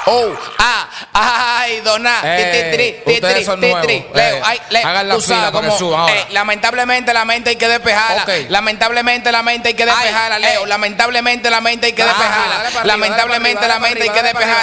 Ay, dona. Ustedes son nuevos. Hagan la fila para que suban ahora. Lamentablemente la mente hay que despejarla. Okay. Lamentablemente la mente hay que despejarla, Leo. Lamentablemente la mente hay que despejarla. Lamentablemente la mente hay que despejarla.